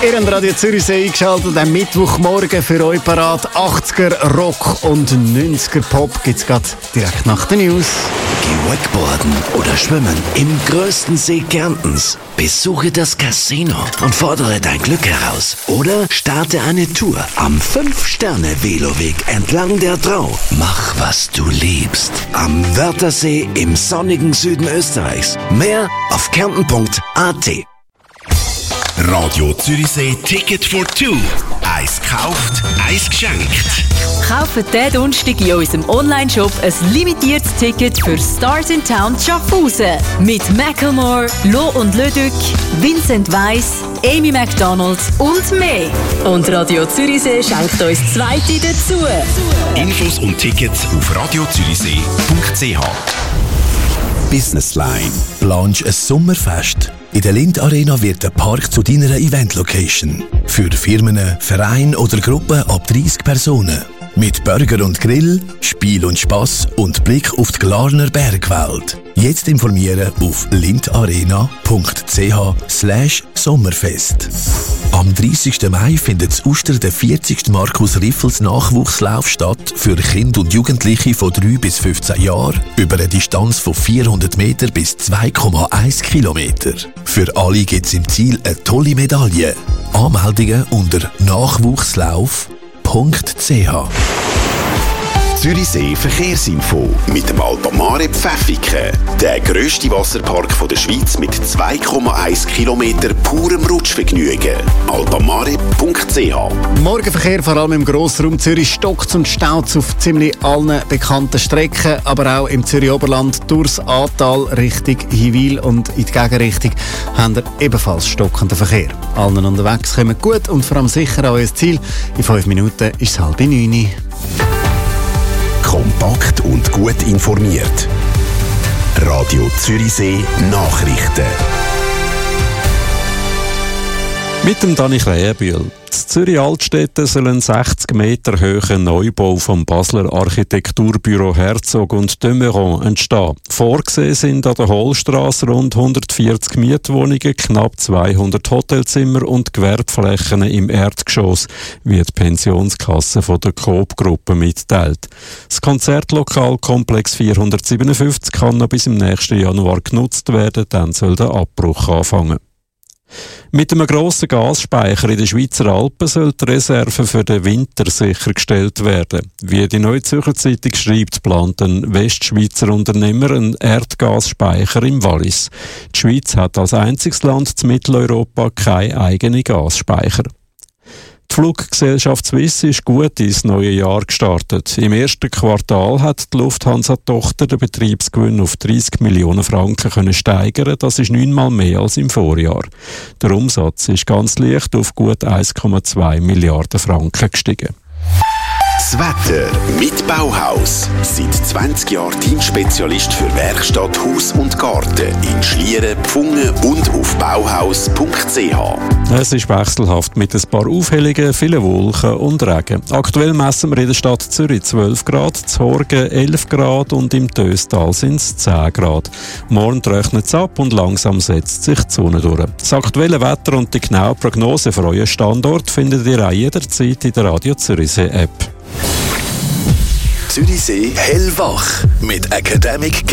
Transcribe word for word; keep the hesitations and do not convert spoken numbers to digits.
Ihr habt Radio Zürichsee eingeschaltet, am Mittwochmorgen für euch parat. achtziger Rock und neunziger Pop gibt's grad direkt nach den News. Geh Wakeboarden oder schwimmen im größten See Kärntens. Besuche das Casino und fordere dein Glück heraus. Oder starte eine Tour am fünf Sterne Veloweg entlang der Drau. Mach, was du liebst. Am Wörthersee im sonnigen Süden Österreichs. Mehr auf kärnten punkt a t. Radio Zürichsee Ticket for Two. Eins gekauft, eins geschenkt. Kaufen diesen Donnerstag in unserem Online-Shop ein limitiertes Ticket für Stars in Town Schaffhausen. Mit Macklemore, Lo und Leduc, Vincent Weiss, Amy McDonald und mehr. Und Radio Zürichsee schenkt uns das Zweite dazu. Infos und Tickets auf radio zürichsee punkt c h. Businessline. Planst ein Sommerfest? In der Lindt Arena wird der Park zu deiner Event-Location. Für Firmen, Vereine oder Gruppen ab dreißig Personen. Mit Burger und Grill, Spiel und Spass und Blick auf die Glarner Bergwelt. Jetzt informieren auf lindarena punkt c h slash Sommerfest. Am dreißigsten Mai findet in Uster der vierzigste Markus Riffels Nachwuchslauf statt für Kinder und Jugendliche von drei bis fünfzehn Jahren über eine Distanz von vierhundert Meter bis zwei Komma eins Kilometer. Für alle gibt es im Ziel eine tolle Medaille. Anmeldungen unter nachwuchslauf punkt c h. Zürichsee Verkehrsinfo mit dem Alpamare Pfäffiken. Der grösste Wasserpark der Schweiz mit zwei Komma eins Kilometer purem Rutschvergnügen. alpamare punkt c h. Morgenverkehr vor allem im Grossraum Zürich stockt und staut auf ziemlich allen bekannten Strecken, aber auch im Zürich Oberland durchs Ahrtal Richtung Hiwil und in die Gegenrichtung haben wir ebenfalls stockenden Verkehr. Allen unterwegs kommen gut und vor allem sicher an euer Ziel. In fünf Minuten ist es halb neun. Kompakt und gut informiert. Radio Zürichsee Nachrichten. Mit dem Dani Krähenbühl. In Zürich Altstädte soll ein sechzig Meter hoher Neubau vom Basler Architekturbüro Herzog und de Meuron entstehen. Vorgesehen sind an der Hohlstrasse rund hundertvierzig Mietwohnungen, knapp zweihundert Hotelzimmer und Gewerbeflächen im Erdgeschoss, wie die Pensionskasse von der Coop-Gruppe mitteilt. Das Konzertlokal Komplex vierhundertsiebenundfünfzig kann noch bis im nächsten Januar genutzt werden, dann soll der Abbruch anfangen. Mit einem grossen Gasspeicher in den Schweizer Alpen soll die Reserve für den Winter sichergestellt werden. Wie die Neue Zürcher Zeitung schreibt, plant ein Westschweizer Unternehmer einen Erdgasspeicher im Wallis. Die Schweiz hat als einziges Land in Mitteleuropa keine eigenen Gasspeicher. Die Fluggesellschaft Swiss ist gut ins neue Jahr gestartet. Im ersten Quartal hat die Lufthansa-Tochter den Betriebsgewinn auf dreißig Millionen Franken können steigern. Das ist neunmal mehr als im Vorjahr. Der Umsatz ist ganz leicht auf gut eins Komma zwei Milliarden Franken gestiegen. Das Wetter mit Bauhaus. Seit zwanzig Jahren Teamspezialist für Werkstatt, Haus und Garten in Schlieren, Pfungen und auf bauhaus punkt c h. Es ist wechselhaft mit ein paar Aufhellungen, vielen Wolken und Regen. Aktuell messen wir in der Stadt Zürich zwölf Grad, zu Horgen elf Grad und im Töstal sind es zehn Grad. Morgen trocknet es ab und langsam setzt sich die Sonne durch. Das aktuelle Wetter und die genaue Prognose für euren Standort findet ihr auch jederzeit in der Radio Zürichsee App. Zürichsee hellwach mit Academic